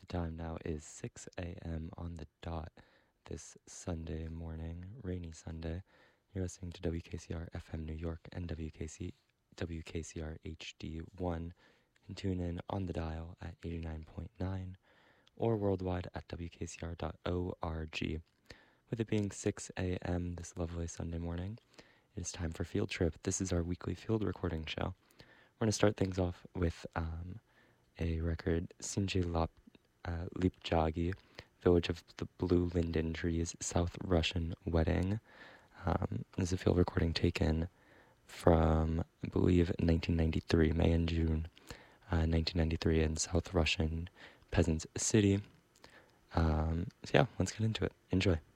time now is 6 a.m. on the dot this Sunday morning, rainy Sunday. You're listening to WKCR FM New York and WKCR HD1. You can tune in on the dial at 89.9 or worldwide at WKCR.org. With it being 6 a.m. this lovely Sunday morning, it is time for Field Trip. This is our weekly field recording show. We're going to start things off with a record, Sinje Lipjagi, Village of the Blue Linden Trees, South Russian Wedding. This is a field recording taken from, I believe, 1993, May and June 1993 in South Russian Peasants City. So yeah, let's get into it. Enjoy.